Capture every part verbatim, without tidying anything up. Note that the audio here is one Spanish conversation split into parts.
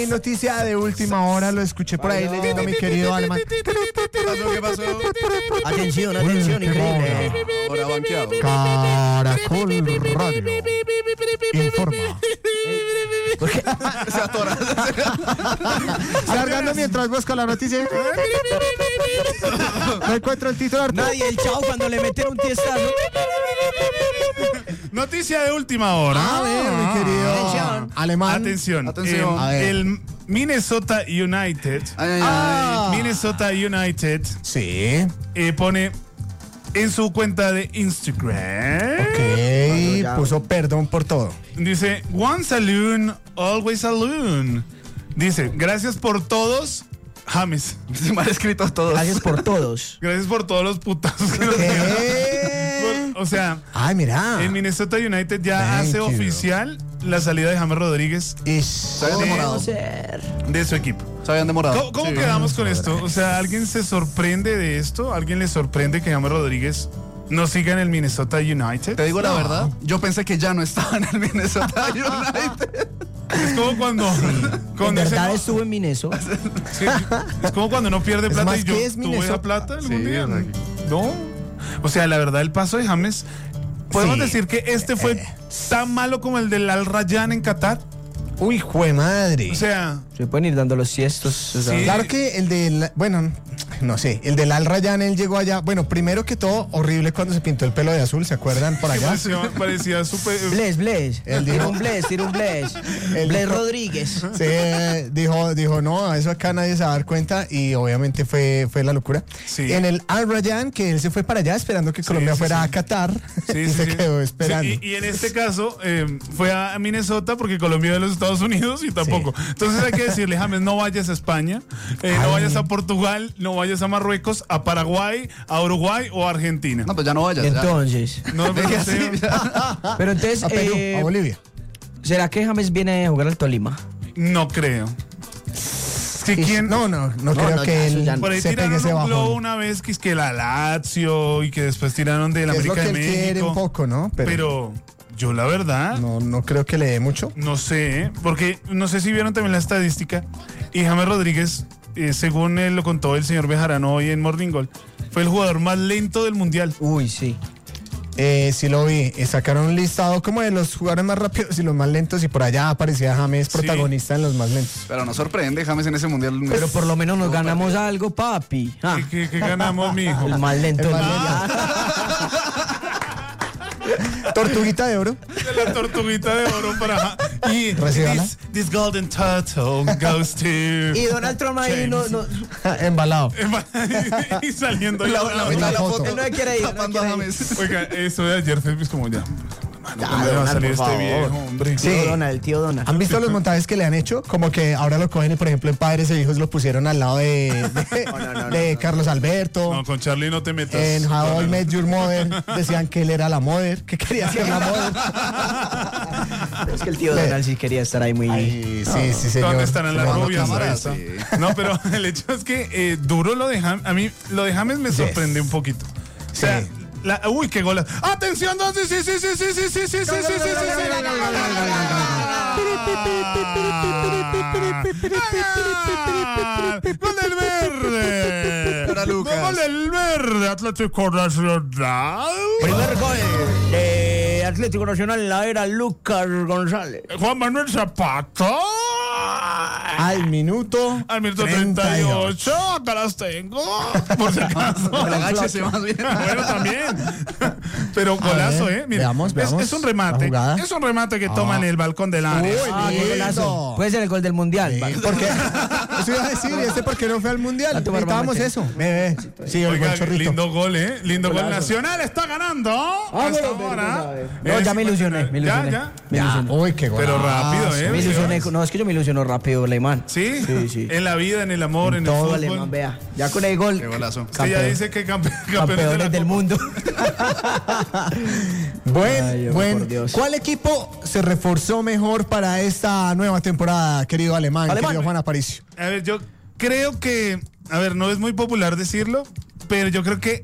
Noticia de última hora, lo escuché por ahí leyendo mi querido Alemán. ¿Qué pasó? ¿Qué pasó? Atención, atención, increíble. Ahora banqueado. Caracol Radio informa. ¿Por qué? Se atora. Cargando mientras busco la noticia. No encuentro el titular. Nadie el chao cuando le meten un tiestazo. Noticia de última hora. A ver, mi querido Atención. Alemán. Atención. Atención. Eh, A ver. el Minnesota United. Ay, ay, ay. Ah. Minnesota United Sí. eh, pone en su cuenta de Instagram. Ok, puso perdón por todo. Dice, once a loon, always a loon. Dice, gracias por todos, James. Se mal escritos todos. Gracias por todos. Gracias por todos los putazos que nos dieron. ¿Qué? O sea, Ay, mira. el Minnesota United ya Thank hace you. oficial la salida de James Rodríguez Ish. Se habían demorado. Ser. de su equipo. Se habían demorado. ¿Cómo, cómo Sí. quedamos con esto? O sea, ¿alguien se sorprende de esto? ¿Alguien le sorprende que James Rodríguez no siga en el Minnesota United? Te digo la No. verdad, yo pensé que ya no estaba en el Minnesota United. Es como cuando... En cuando ese- verdad estuvo en Minnesota. sí, es como cuando no pierde Es plata más, y yo ¿qué es tuve Minnesota? esa plata algún Sí, día. Rocky. No. O sea, la verdad, el paso de James... ¿Podemos Sí. decir que este fue tan malo como el del Al Rayyan en Qatar? Uy, jue madre. O sea... Se pueden ir dando los siestos. O sea, Sí. Claro que el del, bueno, no sé, el del Al Rayyan, él llegó allá. Bueno, primero que todo, horrible cuando se pintó el pelo de azul, ¿se acuerdan? Por que allá. parecía, parecía súper... Bless, Bless. Él Tira dijo- un Bless, tira un Bless. Él Bless dijo- Rodríguez. Sí, dijo, dijo, no, eso acá nadie se va a dar cuenta y obviamente fue, fue la locura. Sí. En el Al Rayyan, que él se fue para allá esperando que Colombia sí, fuera sí. a Qatar Sí, y sí, se sí. quedó esperando. Sí, y, y en este caso eh, fue a Minnesota porque Colombia es de los Estados Unidos y tampoco. Entonces hay que decirle, James, no vayas a España, eh, no Ay. vayas a Portugal, no vayas a Marruecos, a Paraguay, a Uruguay o a Argentina. No, pues ya no vayas. ya. Entonces. No, pero Deje no así, sé, ya. Pero entonces, A Perú, eh, a Bolivia. ¿será que James viene a jugar al Tolima? no creo. Es que Y- quién... No, no, no, creo no, que ya, eso él ya no. Por ahí se pegue tiraron ese un bajón. globo una vez que es que la Lazio y que después tiraron de la Es lo América que de él quiere México. un poco, ¿no? Pero, Pero yo la verdad... no, no creo que le dé mucho. No sé, ¿eh? Porque no sé si vieron también la estadística. Y James Rodríguez, eh, según él lo contó el señor Bejarano hoy en Morning Goal, fue el jugador más lento del mundial. Uy, sí. Eh, sí lo vi. Eh, Sacaron un listado como de los jugadores más rápidos y los más lentos y por allá aparecía James Sí. protagonista en los más lentos. Pero no sorprende, James en ese mundial. Pero por lo menos nos ganamos algo, papi. Ah, ¿Qué, qué- qué ganamos, mijo? el más lento El del más mundial. Tortuguita de oro. De la tortuguita de oro para... Y Recíbala. this, this golden turtle goes to... Y Donald Trump ahí no, no, Embalado. y saliendo La, ya. la mitad de la foto. foto. Él no quiere ir, tapando no a quiere ir. James. Oiga, eso de ayer fue pues, como ya... Mano, Ya, ¿cuándo va a Donald, salir por este favor. viejo, hombre? Sí. Tío Donald, el tío Donald. ¿Han visto los montajes que le han hecho? Como que ahora lo cogen y, por ejemplo, en Padres e Hijos lo pusieron al lado de, de, no, no, de no, Carlos Alberto. No, con Charlie no te metas. En How I No, Met Your Mother decían que él era la mother, que quería ser la mother. Es que el tío Donald sí quería estar ahí muy... Ay, sí, sí, señor. ¿Dónde estarán las Se me rubias? cámara, Ahí está. sí. No, pero el hecho es que eh, duro lo de James. A mí lo de James me sorprende un poquito. O sea, Sí. la- uy, qué gola. ¡Atención! ¿Dónde? Sí, sí, sí, sí, sí, sí, sí, sí, sí, sí, sí, sí. ¡Gol del verde! Para Lucas. ¡Gol del verde! Atlético Nacional. Primer gol de Atlético Nacional en la era Lucas González. Juan Manuel Zapata. Al minuto Al minuto treinta y ocho, acá las tengo. Por si acaso. Agáchese más bien. Bueno, también. Pero golazo, ver, ¿eh? Mira, veamos, es- veamos Es, un la remate. jugada. Es un remate que toma en el balcón del área. Uy, Ah, qué lindo. golazo. Puede ser el gol del mundial. Sí, ¿por qué? Eso iba a decir, ¿y este por qué no fue al mundial? A tu Necesitábamos barba, eso. Ve, ve. Sí, el Oiga, buen chorrito. lindo gol, ¿eh? Lindo gol. Golazo. Nacional está ganando. Ah, hasta bueno, ahora. pero, pero, No, Es ya me ilusioné, me Ya, ilusioné. ya. Me Ya, ilusioné. uy, qué Pero golazo. rápido, ¿eh? Me ilusioné. Sí, No, es que yo me ilusiono rápido, Alemán. ¿Sí? Sí, sí. En la vida, en el amor, en, el Todo fútbol. Alemán, vea. Ya con el gol. Qué golazo. Sí, ya dice que campe- campeones, de la Campeones del Copa. mundo. Buen, Ay, oh, buen. por Dios. ¿Cuál equipo se reforzó mejor para esta nueva temporada, querido Alemán, Alemán. querido Juan Aparicio? A ver, yo creo que, a ver, no es muy popular decirlo, pero yo creo que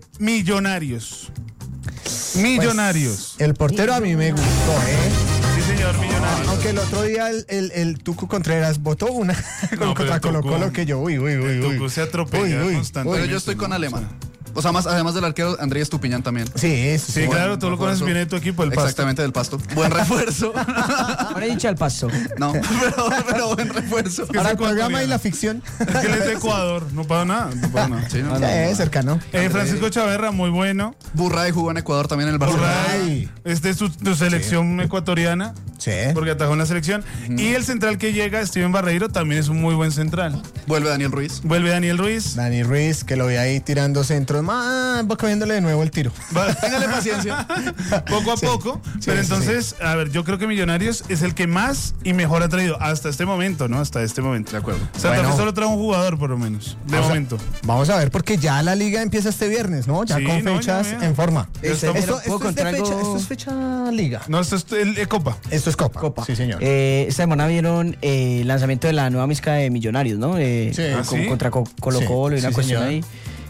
Millonarios. Millonarios. El portero a mí me gustó, ¿eh? Sí, señor, Millonarios. Millonarios. Aunque el otro día el, el, el Tucu Contreras votó una No, contra pero Colo Tucu- Colo que yo, uy, uy, uy, el uy. Tucu se atropella Uy, uy, constantemente. Pero yo estoy con ¿no? Alemán. O sea, más, además del arquero, Andrés Estupiñán también. Sí, eso Sí, sí. claro, Buen tú lo conoces refuerzo. bien de tu equipo, el Pasto. Exactamente, del Pasto. Buen refuerzo. Ahora hincha el pasto. No, pero, pero buen refuerzo. que Ahora es el programa ecuatoriano. y la ficción. Es que él es de Ecuador, no paga nada, no paga nada. Sí, ¿no? Sí, cercano. Eh, Francisco Chaverra, muy bueno. Burray jugó en Ecuador también en el Barcelona. Ay. Este es tu, tu selección ecuatoriana, Sí. porque atajó en la selección. Y el central que llega, Steven Barreiro, también es un muy buen central. Vuelve Daniel Ruiz. Vuelve Daniel Ruiz. Dani Ruiz, que lo vi ahí tirando centros. Ah, va cogiéndole de nuevo el tiro. Va- Téngale paciencia. Poco a Sí. poco. Sí, pero sí, entonces, a ver, yo creo que Millonarios es el que más y mejor ha traído hasta este momento, ¿no? Hasta este momento. De acuerdo. Santa Bueno. Fe solo trae un jugador, por lo menos. De Vamos a- momento. Vamos a ver, porque ya la liga empieza este viernes, ¿no? Ya Sí, con no, ya, fechas ya. en forma. Ya Esto, estamos- esto, ¿Puedo es de contar fecha, algo? esto es fecha liga. No, esto es el, el Copa. Esto es Copa. Copa. Sí, señor. Eh, esta semana vieron eh, el lanzamiento de la nueva música de Millonarios, ¿no? Eh, Sí. con- ¿Ah, sí? Contra Co- Colo Sí, Colo y una sí, cuestión señor. ahí.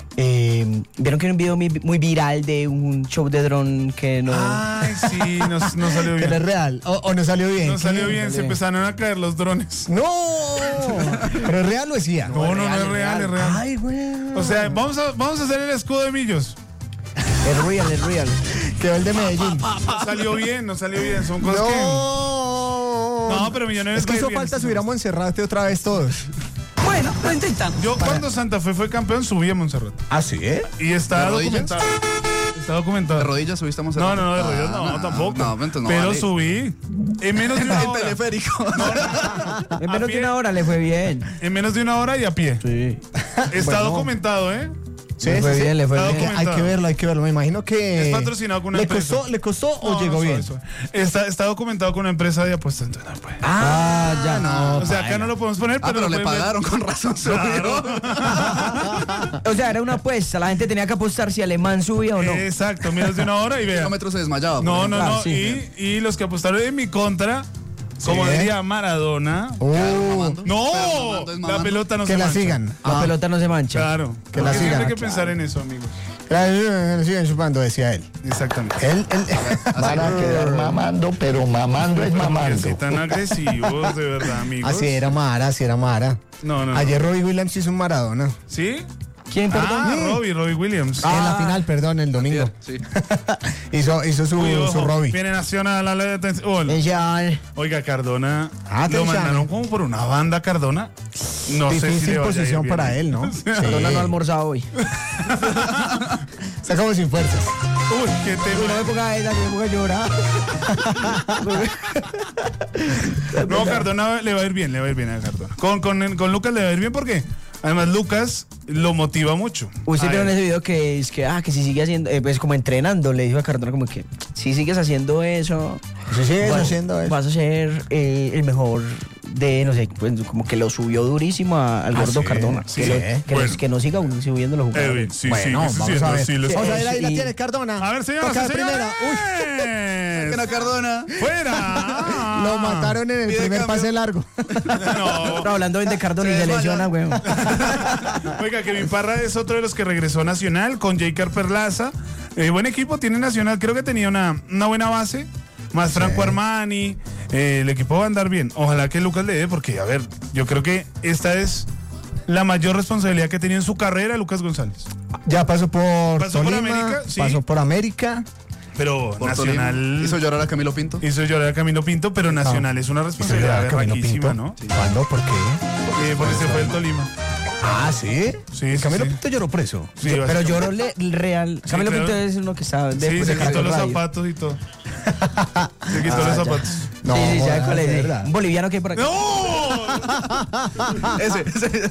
Eh, Vieron que hay un video muy, muy viral de un show de dron que no. Ay, sí, no, no salió Que no es bien. real. O, o no salió bien. No ¿Qué? salió bien, se salió bien. empezaron a caer los drones. No. Pero es real o decía. No, no, no es real, es real. Ay, güey. O sea, vamos a, vamos a hacer el escudo de Millos. Es real, es real. Quedó el de Medellín. No salió bien, no salió bien. Son cosas que. No. No, pero Millonarios Es que va a ir hizo bien falta este subir a Monserrate otra vez todos. Bueno, lo intentan. Yo cuando Santa Fe fue campeón subí a Montserrat. ¿Ah, sí? ¿Eh? Y está ¿De rodillas? documentado. Está documentado. ¿De rodillas subiste a No, Monserrate? no, no, de rodillas no, Ah, tampoco. No, entonces no pero vale. subí en menos de una En hora. teleférico. En menos A de pie. una hora le fue bien. En menos de una hora y a pie. Sí. Está Bueno. documentado, ¿eh? Sí, Le fue sí, sí. bien, le fue Está bien. Hay que verlo, hay que verlo. Me imagino que. Es patrocinado con una ¿Le empresa. costó, ¿Le costó o No, llegó no, bien? suave, suave. Está, está documentado con una empresa de apuestas, entonces no puede. Ah, ya no. O sea, acá no lo podemos poner, Ah, pero, pero lo le pueden ver. pagaron con razón. Claro. O sea, era una apuesta. La gente tenía que apostar si Alemán subía o no. Exacto, menos de una hora y vea. kilómetros se desmayaba. por No, ejemplo. no, no. Ah, sí. Y, y los que apostaron en mi contra, como Sí. diría Maradona. Uh, Mamando. Pero No, mamando es la mamando. pelota no que se la mancha. sigan. La Ah, pelota no se mancha. Claro. Que la Porque siempre sigan, hay que claro. pensar en eso, amigos. que la sigan chupando, decía él. Exactamente. Él, él Van a quedar mamando, pero mamando es Que mamando. así tan agresivos, de verdad, amigos. así era Mara, así era Mara. No, no, no. Ayer Robbie Williams hizo un Maradona. ¿Sí? ¿Quién, perdón? Ah, Robbie, Robbie Williams. En la final, perdón, el domingo. Sí. hizo hizo su, Uy, ojo, su Robbie. Viene Nacional a la atención. Oh, Ella- Oiga, Cardona. Ah, lo atención. mandaron como por una banda, Cardona. No sé si Difícil le vaya a ir posición bien. para él, ¿no? Sí. Perdona, no ha almorzado hoy. Está como sin fuerzas. Uy, qué Uy, no tema. me ponga esa, que me ponga a llorar. No, Cardona le va a ir bien, le va a ir bien a Cardona. Con, con, con Lucas le va a ir bien porque además Lucas lo motiva mucho. Usted A vio en él. ese video que es que, ah, que si sigue haciendo, eh, pues como entrenando, le dijo a Cardona como que, si sigues haciendo eso, Sí, sí, eso vas, haciendo eso. vas a ser eh, el mejor de, no sé, pues como que lo subió durísimo a- al Ah, gordo sí, Cardona. sí. que, lo- que, Bueno. los- que no siga subiendo los jugadores. Edwin, sí, Bueno, sí, vamos sí, a ver. sí, los- Vamos a ver, ahí la Sí. tiene Cardona. A ver, señoras Toca y de primera. Uy, señores. Saquen a Cardona. ¡Fuera! lo mataron en el Pide primer cambio. pase largo. No. Pero hablando bien de Cardona y Se se desmaya. lesiona, weón. Oiga, Kevin Parra es otro de los que regresó a Nacional con J. Perlaza. Eh, buen equipo tiene Nacional, creo que tenía una, una buena base. Más Franco Armani. Eh, el equipo va a andar bien. Ojalá que Lucas le dé, porque, a ver, yo creo que esta es la mayor responsabilidad que tenía en su carrera Lucas González. Ya pasó por Pasó por Tolima, América, sí. pasó por América. Pero Por Nacional Tolima. Hizo llorar a Camilo Pinto. hizo llorar a Camilo Pinto, pero Nacional es una responsabilidad Camilo berraquísima, Pinto. ¿no? ¿Cuándo? ¿Por qué? Eh, porque se fue el Tolima. Ah, ¿sí? Sí, sí, Camilo sí. Pinto lloró por eso. Sí, Pero básicamente. lloró le- real. Camilo claro. Pinto es uno que sabe. Sí, después se de quitó Carlos los Radio. zapatos y todo. Se quitó Ah, los ya. zapatos. No, sí, sí, ¿sabe jodas, cuál es? de Sí. verdad. Un boliviano que hay por aquí. ¡No! Ese, ese.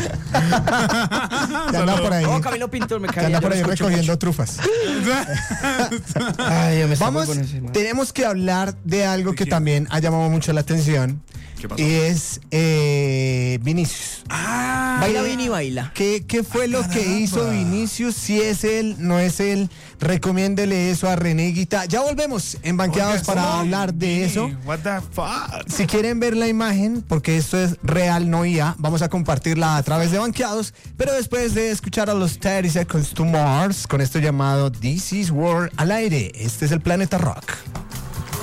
Que anda por ahí. Oh, Camilo Pinto me Que cae. anda yo por lo ahí escucho recogiendo mucho. trufas. Ay, yo me Vamos, estoy con ese, man. tenemos que hablar de algo que quién? también ha llamado mucho la atención. ¿Qué pasó? Y es eh, Vinicius. Ah, Baila bien y baila. ¿Qué, qué fue lo que hizo Vinicius? Si es él, no es él. Recomiéndele eso a René Guita. Ya volvemos en Banqueados oiga, para sí, hablar de Vini, eso. What the fuck? Si quieren ver la imagen, porque esto es real, no I A, vamos a compartirla a través de Banqueados, pero después de escuchar a los thirty Seconds to Mars con esto llamado This is World al aire. Este es el Planeta Rock.